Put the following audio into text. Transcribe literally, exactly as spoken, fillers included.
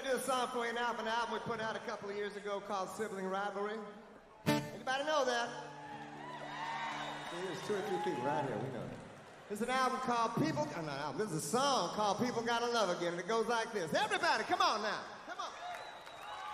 do a song for you now from an album we put out a couple of years ago called Sibling Rivalry. Anybody know that? There's two or three people right here, we know that. There's an album called People, oh, not an album, this is a song called People Gotta Love Again, and it goes like this. Everybody, come on now.